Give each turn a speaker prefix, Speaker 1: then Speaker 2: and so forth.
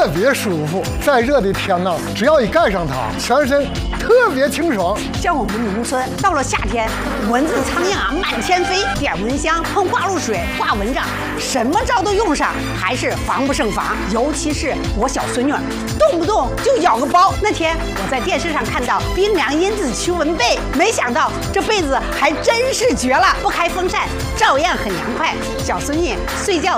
Speaker 1: 特别舒服。再热的天呢，只要一盖上它，全身特别清爽。
Speaker 2: 像我们农村，到了夏天，蚊子苍蝇啊满天飞，点蚊香、喷挂露水、挂蚊帐，什么招都用上，还是防不胜防。尤其是我小孙女，动不动就咬个包。那天我在电视上看到冰凉因子驱蚊被，没想到这被子还真是绝了，不开风扇照样很凉快。小孙女睡觉